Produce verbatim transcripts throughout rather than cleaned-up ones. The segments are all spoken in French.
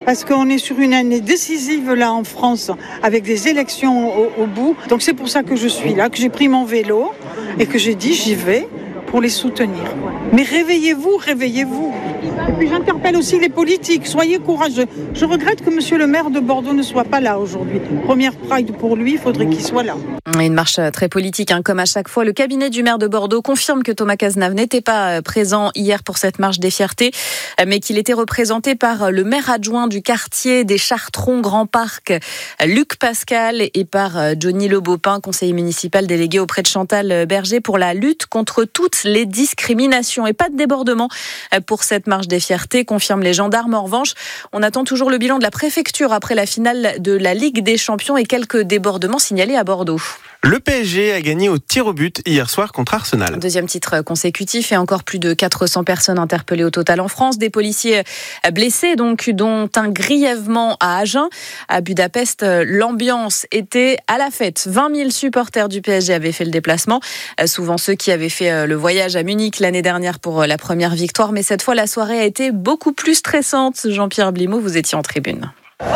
parce qu'on est sur une année décisive là en France, avec des élections au, au bout. Donc c'est pour ça que je suis là, que j'ai pris mon vélo et que j'ai dit j'y vais pour les soutenir. Mais réveillez-vous, réveillez-vous. Et puis j'interpelle aussi les politiques, soyez courageux. Je regrette que monsieur le maire de Bordeaux ne soit pas là aujourd'hui. Première Pride pour lui, il faudrait qu'il soit là. Une marche très politique, hein, comme à chaque fois. Le cabinet du maire de Bordeaux confirme que Thomas Cazenave n'était pas présent hier pour cette marche des fiertés, mais qu'il était représenté par le maire adjoint du quartier des Chartrons Grand Parc, Luc Pascal, et par Johnny Le Baupin, conseiller municipal délégué auprès de Chantal Berger pour la lutte contre toutes les discriminations. Et pas de débordement pour cette marche des fiertés, confirment les gendarmes. En revanche, on attend toujours le bilan de la préfecture après la finale de la Ligue des Champions et quelques débordements signalés à Bordeaux. Le P S G a gagné au tir au but hier soir contre Arsenal. Deuxième titre consécutif et encore plus de quatre cents personnes interpellées au total en France. Des policiers blessés, donc, dont un grièvement à Agen. À Budapest, l'ambiance était à la fête. vingt mille supporters du P S G avaient fait le déplacement. Souvent ceux qui avaient fait le voyage à Munich l'année dernière pour la première victoire. Mais cette fois, la soirée a été beaucoup plus stressante. Jean-Pierre Blimaud, vous étiez en tribune.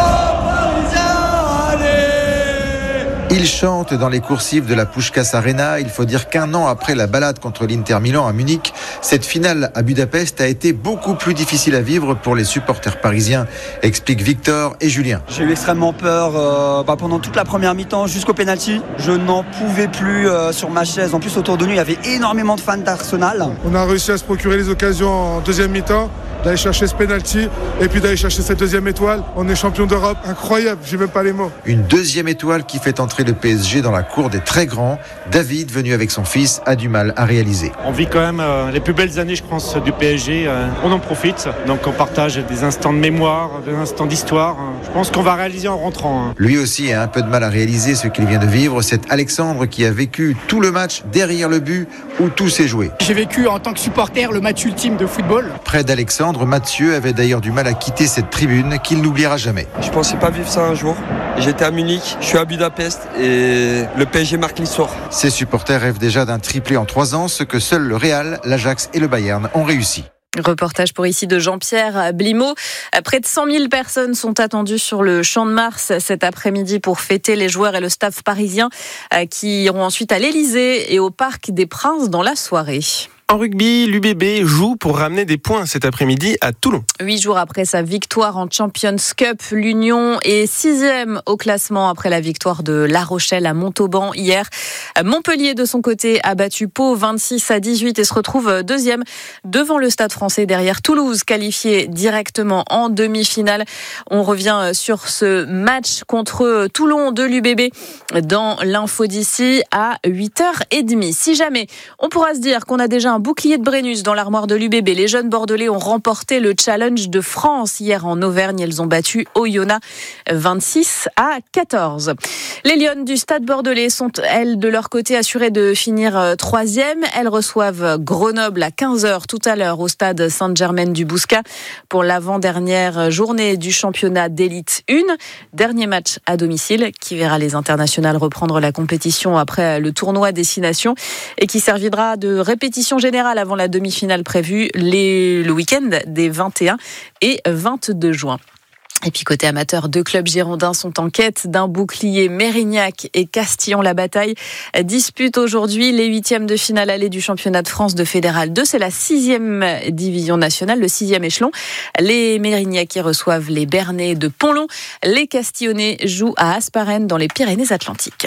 Il chante dans les coursives de la Puskás Arena. Il faut dire qu'un an après la balade contre l'Inter Milan à Munich, cette finale à Budapest a été beaucoup plus difficile à vivre pour les supporters parisiens, expliquent Victor et Julien. J'ai eu extrêmement peur euh, bah, pendant toute la première mi-temps jusqu'au pénalty. Je n'en pouvais plus euh, sur ma chaise. En plus, autour de nous, il y avait énormément de fans d'Arsenal. On a réussi à se procurer les occasions en deuxième mi-temps, d'aller chercher ce penalty et puis d'aller chercher cette deuxième étoile. On est champion d'Europe, incroyable, j'ai même pas les mots. Une deuxième étoile qui fait entrer le P S G dans la cour des très grands. David, venu avec son fils, a du mal à réaliser. On vit quand même euh, les plus belles années, je pense, du P S G. Euh, on en profite, donc on partage des instants de mémoire, des instants d'histoire. Je pense qu'on va réaliser en rentrant. Hein. Lui aussi a un peu de mal à réaliser ce qu'il vient de vivre. C'est Alexandre qui a vécu tout le match derrière le but où tout s'est joué. J'ai vécu en tant que supporter le match ultime de football. Près d'Alexandre, Mathieu avait d'ailleurs du mal à quitter cette tribune qu'il n'oubliera jamais. Je pensais pas vivre ça un jour. J'étais à Munich, je suis à Budapest et le P S G marque l'histoire. Ses supporters rêvent déjà d'un triplé en trois ans, ce que seuls le Real, l'Ajax et le Bayern ont réussi. Reportage pour ici de Jean-Pierre Blimaud. Près de cent mille personnes sont attendues sur le Champ de Mars cet après-midi pour fêter les joueurs et le staff parisien qui iront ensuite à l'Élysée et au Parc des Princes dans la soirée. En rugby, l'U B B joue pour ramener des points cet après-midi à Toulon. Huit jours après sa victoire en Champions Cup, l'Union est sixième au classement après la victoire de La Rochelle à Montauban hier. Montpellier, de son côté, a battu Pau vingt-six à dix-huit et se retrouve deuxième devant le Stade Français derrière Toulouse, qualifié directement en demi-finale. On revient sur ce match contre Toulon de l'U B B dans l'info d'ici à huit heures trente. Si jamais on pourra se dire qu'on a déjà un bouclier de Brennus dans l'armoire de l'U B B. Les jeunes Bordelais ont remporté le Challenge de France hier en Auvergne. Elles ont battu Oyonnax vingt-six à quatorze. Les Lionnes du Stade Bordelais sont, elles, de leur côté, assurées de finir troisième. Elles reçoivent Grenoble à quinze heures tout à l'heure au stade Sainte-Germaine-du-Bouscat pour l'avant-dernière journée du championnat d'élite un. Dernier match à domicile qui verra les internationales reprendre la compétition après le tournoi Destination et qui servira de répétition générale avant la demi-finale prévue les, le week-end des vingt et un et vingt-deux juin. Et puis côté amateur, deux clubs girondins sont en quête d'un bouclier. Mérignac et Castillon-la-Bataille disputent aujourd'hui les huitièmes de finale allée du championnat de France de Fédéral deux. C'est la sixième division nationale, le sixième échelon. Les Mérignacais reçoivent les Bernais de Pont-Long. Les Castillonnais jouent à Hasparren dans les Pyrénées-Atlantiques.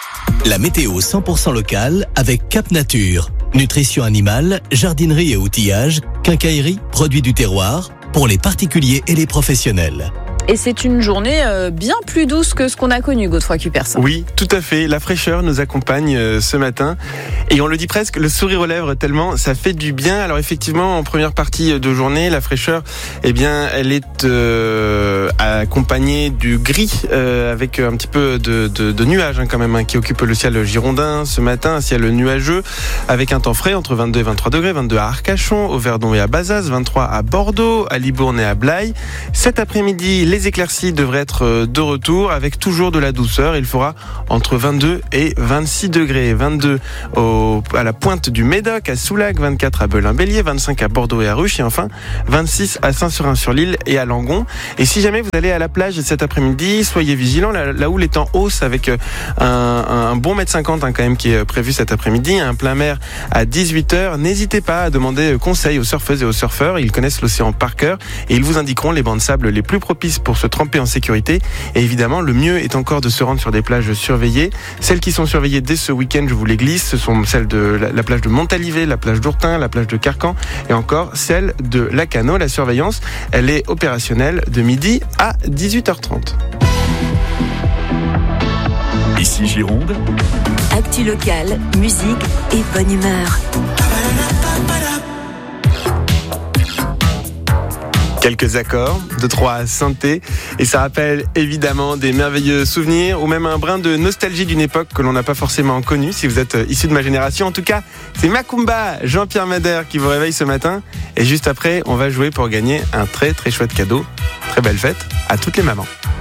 La météo cent pour cent locale avec Cap Nature. Nutrition animale, jardinerie et outillage, quincaillerie, produits du terroir, pour les particuliers et les professionnels. Et c'est une journée bien plus douce que ce qu'on a connu, Godefroy Cupers. Oui, tout à fait. La fraîcheur nous accompagne ce matin. Et on le dit presque, le sourire aux lèvres, tellement ça fait du bien. Alors effectivement, en première partie de journée, la fraîcheur, eh bien, elle est euh, accompagnée du gris, euh, avec un petit peu de, de, de nuages hein, quand même, hein, qui occupent le ciel girondin ce matin. Un ciel nuageux, avec un temps frais entre vingt-deux et vingt-trois degrés. vingt-deux à Arcachon, au Verdon et à Bazas, vingt-trois à Bordeaux, à Libourne et à Blaye. Cet après-midi, les éclaircies devraient être de retour avec toujours de la douceur. Il fera entre vingt-deux et vingt-six degrés. vingt-deux au, à la pointe du Médoc, à Soulac, vingt-quatre à Belin-Bélier, vingt-cinq à Bordeaux et à Ruche et enfin vingt-six à Saint-Seurin-sur-l'Île et à Langon. Et si jamais vous allez à la plage cet après-midi, soyez vigilants. La, la houle est en hausse avec un, un bon mètre cinquante hein, quand même qui est prévu cet après-midi. Un plein mer à dix-huit heures. N'hésitez pas à demander conseil aux surfeuses et aux surfeurs. Ils connaissent l'océan par cœur et ils vous indiqueront les bancs de sable les plus propices pour se tremper en sécurité. Et évidemment, le mieux est encore de se rendre sur des plages surveillées. Celles qui sont surveillées dès ce week-end, je vous les glisse, ce sont celles de la, la plage de Montalivet, la plage d'Ourtin, la plage de Carcan et encore celle de Lacano. La surveillance, elle est opérationnelle de midi à dix-huit heures trente. Ici Gironde. Actu locale, musique et bonne humeur. Quelques accords, deux, trois synthés, et ça rappelle évidemment des merveilleux souvenirs ou même un brin de nostalgie d'une époque que l'on n'a pas forcément connue si vous êtes issu de ma génération. En tout cas, c'est Macumba, Jean-Pierre Madère qui vous réveille ce matin. Et juste après, on va jouer pour gagner un très très chouette cadeau. Très belle fête à toutes les mamans.